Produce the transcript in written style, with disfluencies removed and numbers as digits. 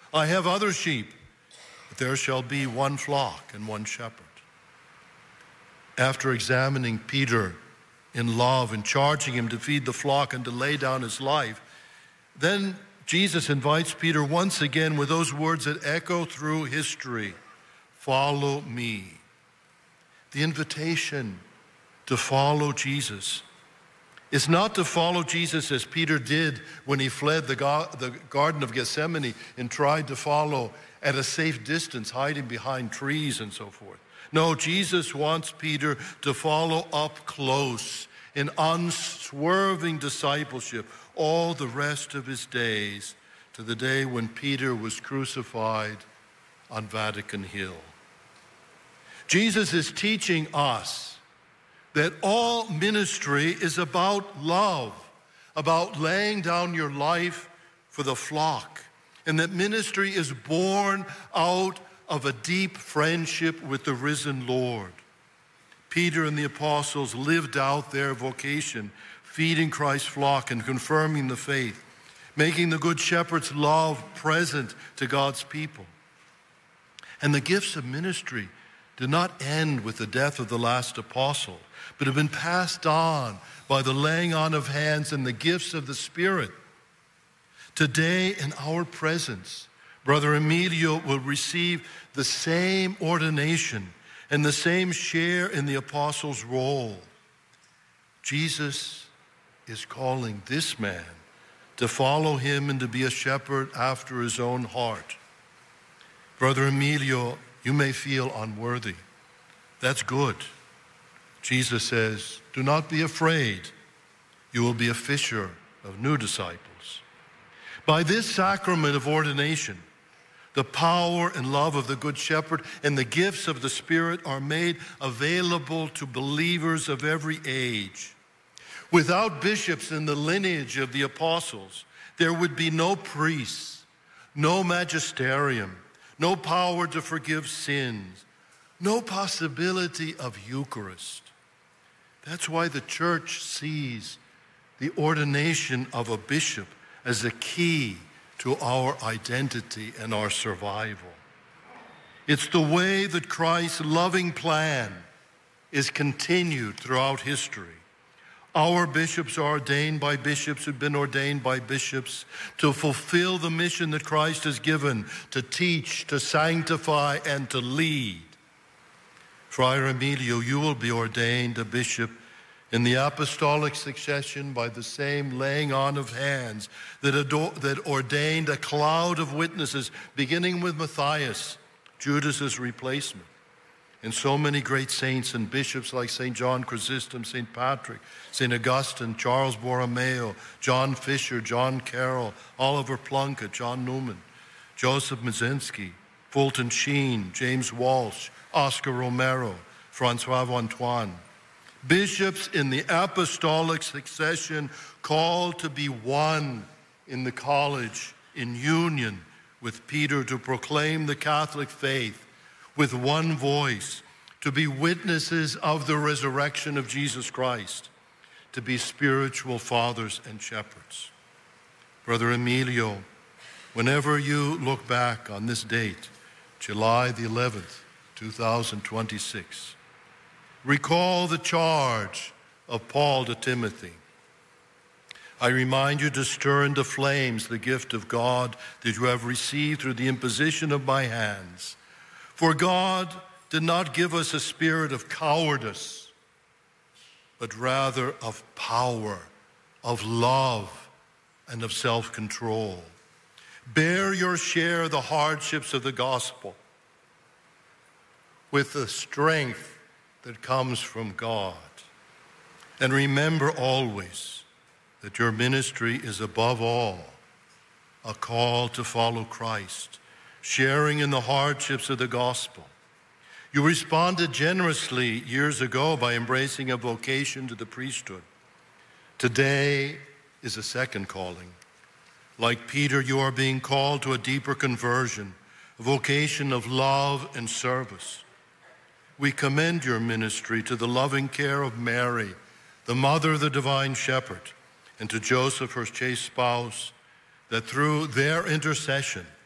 I have other sheep, but there shall be one flock and one shepherd. After examining Peter in love and charging him to feed the flock and to lay down his life, then Jesus invites Peter once again with those words that echo through history, follow me. The invitation to follow Jesus is not to follow Jesus as Peter did when he fled the Garden of Gethsemane and tried to follow at a safe distance, hiding behind trees and so forth. No, Jesus wants Peter to follow up close in unswerving discipleship all the rest of his days, to the day when Peter was crucified on Vatican Hill. Jesus is teaching us that all ministry is about love, about laying down your life for the flock, and that ministry is born out of a deep friendship with the risen Lord. Peter and the apostles lived out their vocation, feeding Christ's flock and confirming the faith, making the Good Shepherd's love present to God's people. And the gifts of ministry did not end with the death of the last apostle, but have been passed on by the laying on of hands and the gifts of the Spirit. Today, in our presence, Brother Emilio will receive the same ordination and the same share in the apostles' role. Jesus is calling this man to follow him and to be a shepherd after his own heart. Brother Emilio, you may feel unworthy. That's good. Jesus says, do not be afraid. You will be a fisher of new disciples. By this sacrament of ordination, the power and love of the Good Shepherd and the gifts of the Spirit are made available to believers of every age. Without bishops in the lineage of the apostles, there would be no priests, no magisterium, no power to forgive sins, no possibility of Eucharist. That's why the church sees the ordination of a bishop as a key to our identity and our survival. It's the way that Christ's loving plan is continued throughout history. Our bishops are ordained by bishops who've been ordained by bishops to fulfill the mission that Christ has given, to teach, to sanctify, and to lead. Friar Emilio, you will be ordained a bishop in the apostolic succession by the same laying on of hands that ordained a cloud of witnesses, beginning with Matthias, Judas's replacement, and so many great saints and bishops like St. John Chrysostom, St. Patrick, St. Augustine, Charles Borromeo, John Fisher, John Carroll, Oliver Plunkett, John Newman, Joseph Mazinski, Fulton Sheen, James Walsh, Oscar Romero, Francois Antoine. Bishops in the apostolic succession called to be one in the college in union with Peter to proclaim the Catholic faith with one voice, to be witnesses of the resurrection of Jesus Christ, to be spiritual fathers and shepherds. Brother Emilio, whenever you look back on this date, July the 11th, 2026, recall the charge of Paul to Timothy. I remind you to stir into flames the gift of God that you have received through the imposition of my hands. For God did not give us a spirit of cowardice, but rather of power, of love, and of self-control. Bear your share of the hardships of the gospel with the strength that comes from God. And remember always that your ministry is above all a call to follow Christ, sharing in the hardships of the gospel. You responded generously years ago by embracing a vocation to the priesthood. Today is a second calling. Like Peter, you are being called to a deeper conversion, a vocation of love and service. We commend your ministry to the loving care of Mary, the mother of the divine shepherd, and to Joseph, her chaste spouse, that through their intercession,